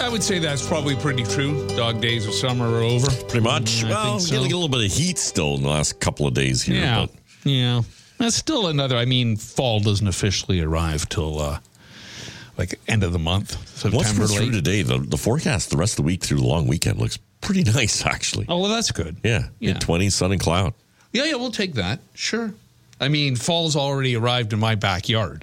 would say that's probably pretty true. Dog days of summer are over. Pretty much. I think so. Getting a little bit of heat still in the last couple of days here. Yeah. But Yeah. That's still another, fall doesn't officially arrive till end of the month, September what's late. through today? The forecast the rest of the week through the long weekend looks pretty nice, actually. Oh, well, that's good. Yeah. Mid-20s, sun and cloud. Yeah, we'll take that. Sure. Fall's already arrived in my backyard.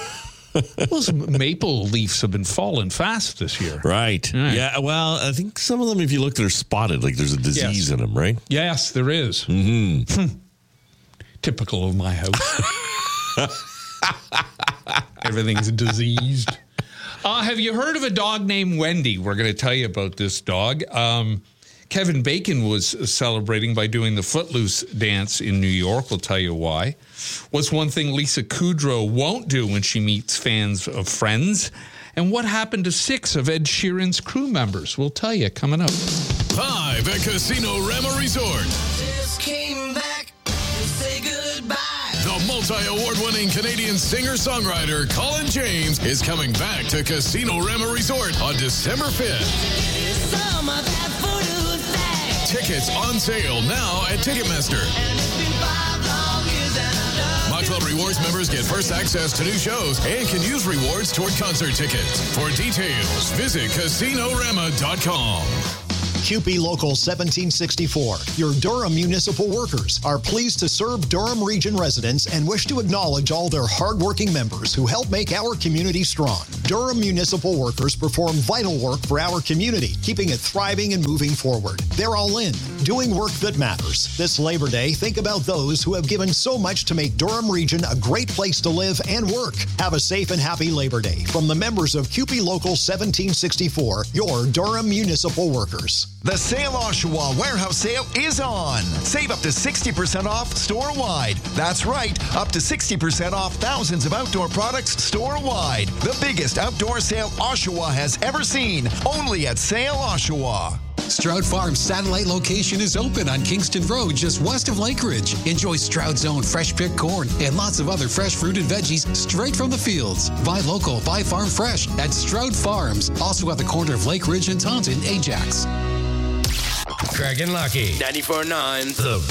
Well, some maple leaves have been falling fast this year. Right. Yeah, well, I think some of them, if you look, they're spotted, like there's a disease in them, right? Yes, there is. Mm-hmm. Typical of my house. Everything's diseased. Have you heard of a dog named Wendy? We're going to tell you about this dog. Kevin Bacon was celebrating by doing the Footloose dance in New York. We'll tell you why. What's one thing Lisa Kudrow won't do when she meets fans of Friends? And what happened to 6 of Ed Sheeran's crew members? We'll tell you coming up. Live at Casino Rama Resort. Just came back to say goodbye. The multi-award-winning Canadian singer-songwriter Colin James is coming back to Casino Rama Resort on December 5th. Some of that voodoo thing. Tickets on sale now at Ticketmaster. And it's been 5 long years and I love My Club Rewards members get first access to new shows and can use rewards toward concert tickets. For details, visit CasinoRama.com. CUPE Local 1764, your Durham municipal workers, are pleased to serve Durham Region residents and wish to acknowledge all their hardworking members who help make our community strong. Durham municipal workers perform vital work for our community, keeping it thriving and moving forward. They're all in, doing work that matters. This Labor Day, think about those who have given so much to make Durham Region a great place to live and work. Have a safe and happy Labor Day from the members of CUPE Local 1764, your Durham municipal workers. The Sale Oshawa Warehouse Sale is on. Save up to 60% off store-wide. That's right, up to 60% off thousands of outdoor products store-wide. The biggest outdoor sale Oshawa has ever seen, only at Sale Oshawa. Stroud Farm's satellite location is open on Kingston Road, just west of Lakeridge. Enjoy Stroud's own fresh-picked corn and lots of other fresh fruit and veggies straight from the fields. Buy local, buy farm fresh at Stroud Farms, also at the corner of Lakeridge and Taunton, Ajax. Craig and Lucky. 94.9 The